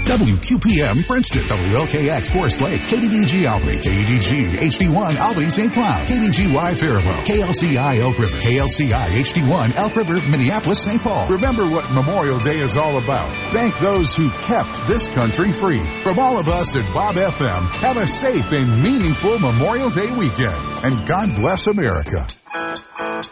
WQPM Princeton, WLKX Forest Lake, KDDG Albany, KDDG HD1 Albany St. Cloud, KDGY Faribault, KLCI Elk River, KLCI HD1 Elk River, Minneapolis, St. Paul. Remember what Memorial Day is all about. Thank those who kept this country free. From all of us at Bob FM, have a safe and meaningful Memorial Day weekend. And God bless America.